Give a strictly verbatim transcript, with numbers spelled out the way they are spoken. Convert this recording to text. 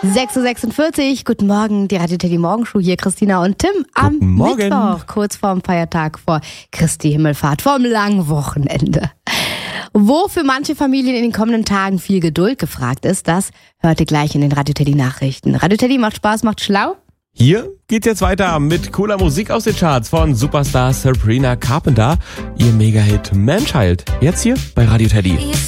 sechs Uhr sechsundvierzig, guten Morgen, die Radio Teddy Morgenshow hier, Christina und Tim am Guten Morgen. Mittwoch, kurz vorm Feiertag, vor Christi Himmelfahrt, vorm langen Wochenende. Wo für manche Familien in den kommenden Tagen viel Geduld gefragt ist, das hört ihr gleich in den Radio Teddy Nachrichten. Radio Teddy macht Spaß, macht schlau. Hier geht's jetzt weiter mit cooler Musik aus den Charts von Superstar Sabrina Carpenter. Ihr Mega-Hit Man Child. Jetzt hier bei Radio Teddy.